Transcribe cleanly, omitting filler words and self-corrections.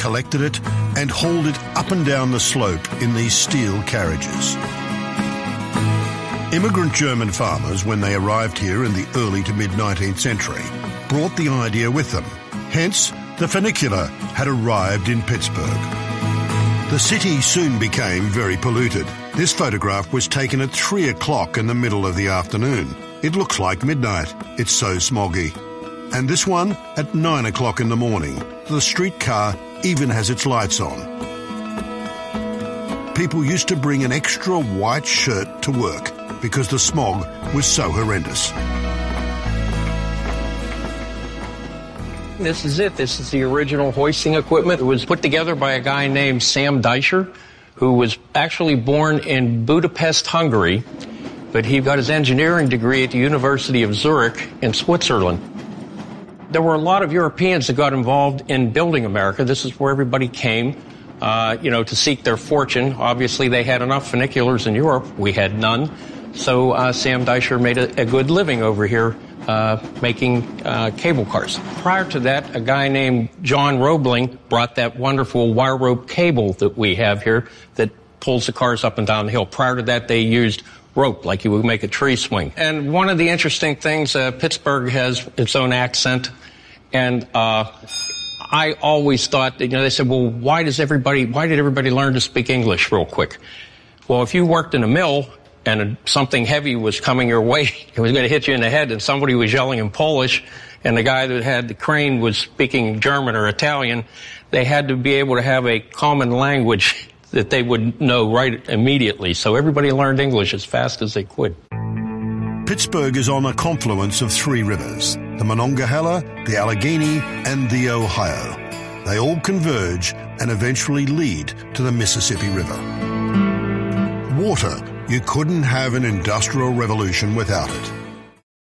collected it and hauled it up and down the slope in these steel carriages. Immigrant German farmers, when they arrived here in the early to mid-19th century, brought the idea with them. Hence, the funicular had arrived in Pittsburgh. The city soon became very polluted. This photograph was taken at 3 o'clock in the middle of the afternoon. It looks like midnight. It's so smoggy. And this one at 9 o'clock in the morning. The streetcar even has its lights on. People used to bring an extra white shirt to work because the smog was so horrendous. This is it. This is the original hoisting equipment. It was put together by a guy named Sam Deischer, who was actually born in Budapest, Hungary, but he got his engineering degree at the University of Zurich in Switzerland. There were a lot of Europeans that got involved in building America. This is where everybody came, to seek their fortune. Obviously, they had enough funiculars in Europe. We had none. So Sam Deischer made a good living over here making cable cars. Prior to that, a guy named John Roebling brought that wonderful wire rope cable that we have here that pulls the cars up and down the hill. Prior to that, they used rope like you would make a tree swing. And one of the interesting things, Pittsburgh has its own accent. And I always thought that, they said, well, why did everybody learn to speak English real quick? Well, if you worked in a mill and something heavy was coming your way, it was going to hit you in the head, and somebody was yelling in Polish, and the guy that had the crane was speaking German or Italian, they had to be able to have a common language that they would know right immediately. So everybody learned English as fast as they could. Pittsburgh is on a confluence of 3 rivers, the Monongahela, the Allegheny, and the Ohio. They all converge and eventually lead to the Mississippi River. Water. You couldn't have an industrial revolution without it.